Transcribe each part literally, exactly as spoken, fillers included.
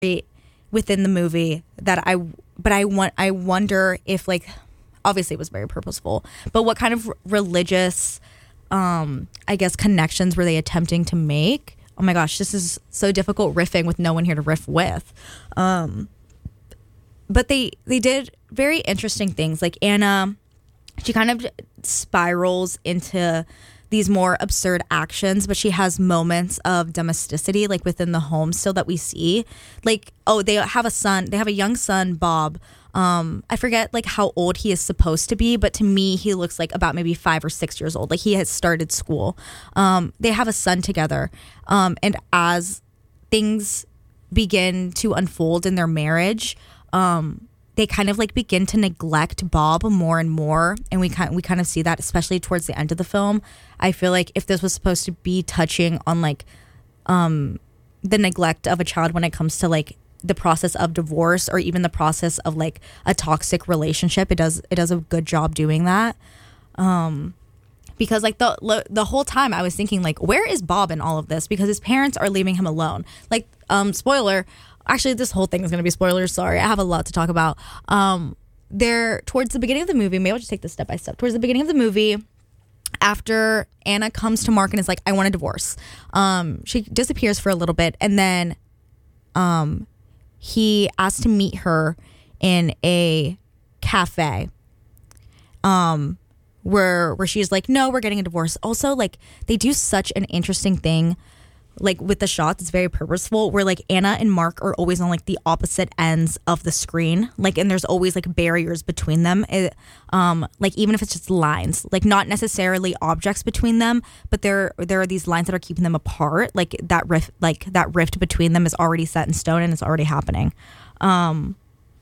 within the movie that I but I want I wonder if like obviously it was very purposeful, but what kind of religious um I guess connections were they attempting to make? Oh my gosh, this is so difficult riffing with no one here to riff with. Um but they they did very interesting things. Like Anna, she kind of spirals into these more absurd actions, but she has moments of domesticity, like within the home still that we see. Like, oh, they have a son, they have a young son, Bob. Um, I forget like how old he is supposed to be, but to me, he looks like about maybe five or six years old. Like he has started school. Um, they have a son together. Um, and as things begin to unfold in their marriage, um, they kind of like begin to neglect Bob more and more, and we kind we kind of see that especially towards the end of the film. I feel like if this was supposed to be touching on like um the neglect of a child when it comes to like the process of divorce or even the process of like a toxic relationship, it does it does a good job doing that. Um because like the the whole time I was thinking like, where is Bob in all of this? Because his parents are leaving him alone. Like um spoiler, actually this whole thing is going to be spoilers, sorry, I have a lot to talk about. Um there towards the beginning of the movie, maybe I'll just take this step by step. Towards the beginning of the movie, after Anna comes to Mark and is like, I want a divorce, um she disappears for a little bit, and then um he asks to meet her in a cafe um where where she's like, no, we're getting a divorce. Also, like, they do such an interesting thing like with the shots. It's very purposeful where like Anna and Mark are always on like the opposite ends of the screen, like, and there's always like barriers between them. It, um like even if it's just lines, like not necessarily objects between them, but there there are these lines that are keeping them apart. Like that rift like that rift between them is already set in stone and it's already happening. um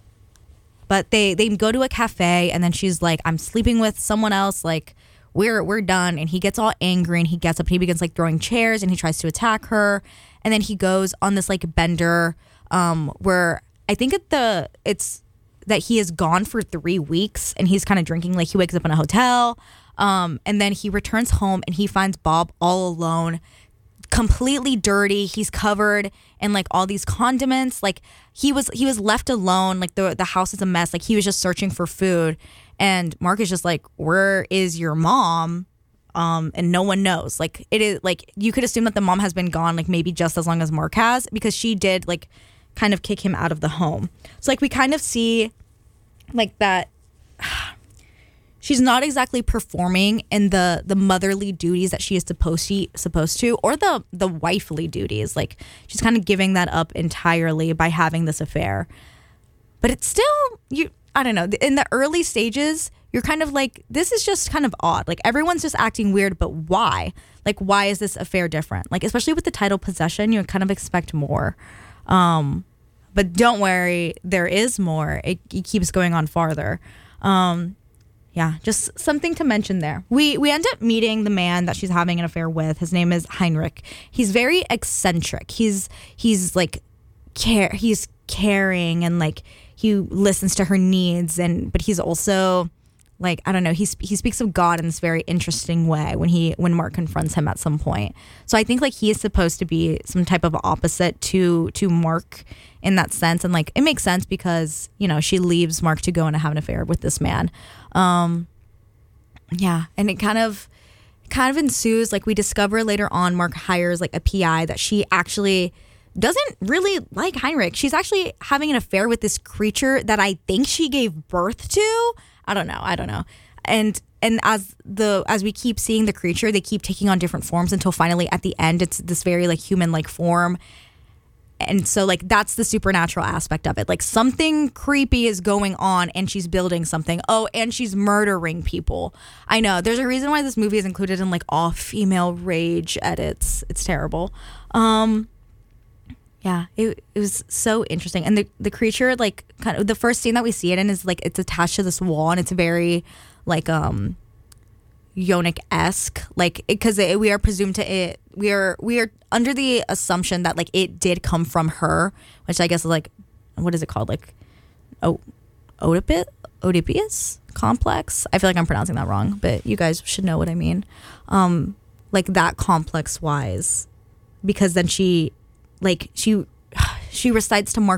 But they, they go to a cafe, and then she's like, I'm sleeping with someone else, like, we're we're done. And he gets all angry, and he gets up and he begins like throwing chairs, and he tries to attack her. And then he goes on this like bender um, where I think at the it's that he is gone for three weeks and he's kind of drinking. Like he wakes up in a hotel um, and then he returns home and he finds Bob all alone, completely dirty. He's covered in like all these condiments. Like he was he was left alone. Like the the house is a mess. Like he was just searching for food, and Mark is just like, where is your mom? Um and no one knows. Like it is like you could assume that the mom has been gone like maybe just as long as Mark has, because she did like kind of kick him out of the home. So like we kind of see like that she's not exactly performing in the the motherly duties that she is supposed to supposed to, or the the wifely duties. Like she's kind of giving that up entirely by having this affair. But it's still, you I don't know, in the early stages you're kind of like, this is just kind of odd. Like everyone's just acting weird, but why? Like why is this affair different? Like especially with the title Possession, you kind of expect more. Um but don't worry, there is more. It, it keeps going on farther. Um Yeah, just something to mention there. We we end up meeting the man that she's having an affair with. His name is Heinrich. He's very eccentric. He's he's like care. He's caring, and like he listens to her needs, and but he's also like, I don't know. He he speaks of God in this very interesting way when he when Mark confronts him at some point. So I think like he is supposed to be some type of opposite to to Mark in that sense, and like it makes sense because, you know, she leaves Mark to go and have an affair with this man. Um, yeah, and it kind of kind of ensues. Like we discover later on, Mark hires like a P I that she actually doesn't really like Heinrich. She's actually having an affair with this creature that I think she gave birth to. I don't know. I don't know. And and as the as we keep seeing the creature, they keep taking on different forms until finally at the end it's this very like human like form. And so like that's the supernatural aspect of it. Like something creepy is going on and she's building something. Oh, and she's murdering people. I know. There's a reason why this movie is included in like all female rage edits. It's terrible. Um Yeah, it it was so interesting. And the, the creature, like, kind of the first scene that we see it in is like it's attached to this wall, and it's very like um Yonic-esque, like, because we are presumed to it we are we are under the assumption that like it did come from her, which I guess is like, what is it called, like oh Oedipus Oedipus complex. I feel like I'm pronouncing that wrong, but you guys should know what I mean. Um, like that complex wise, because then she. Like she she recites to Mark